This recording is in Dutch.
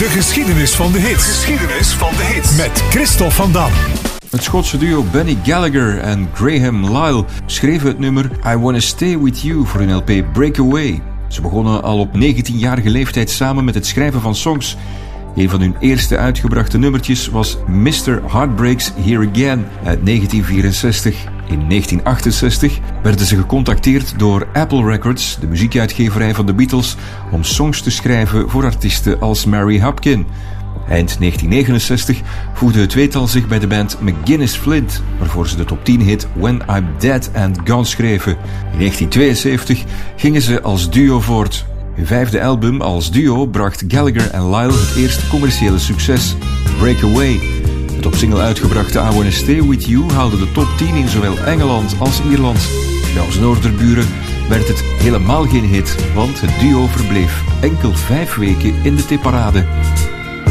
De geschiedenis van de hits. Geschiedenis van de hits. Met Christophe van Dam. Het Schotse duo Benny Gallagher en Graham Lyle schreven het nummer I Wanna Stay With You voor hun LP Breakaway. Ze begonnen al op 19-jarige leeftijd samen met het schrijven van songs. Een van hun eerste uitgebrachte nummertjes was Mr. Heartbreaks Here Again uit 1964. In 1968 werden ze gecontacteerd door Apple Records, de muziekuitgeverij van de Beatles, om songs te schrijven voor artiesten als Mary Hopkin. Eind 1969 voegde het tweetal zich bij de band McGuinness Flint, waarvoor ze de top 10 hit When I'm Dead and Gone schreven. In 1972 gingen ze als duo voort. Hun vijfde album als duo bracht Gallagher en Lyle het eerste commerciële succes, Breakaway. Het op single uitgebrachte I Wanna Stay With You haalde de top 10 in zowel Engeland als Ierland. Bij onze noorderburen werd het helemaal geen hit, want het duo verbleef enkel 5 weken in de tipparade.